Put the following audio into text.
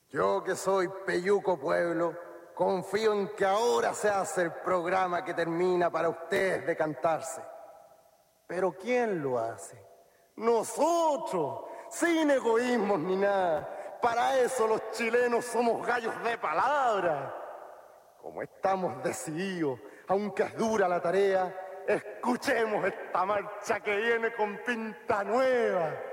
Yo que soy Peyuco Pueblo, confío en que ahora se hace el programa que termina para ustedes de cantarse. Pero ¿quién lo hace? Nosotros, sin egoísmos ni nada. Para eso los chilenos somos gallos de palabra. Como estamos decididos, aunque es dura la tarea, escuchemos esta marcha que viene con pinta nueva.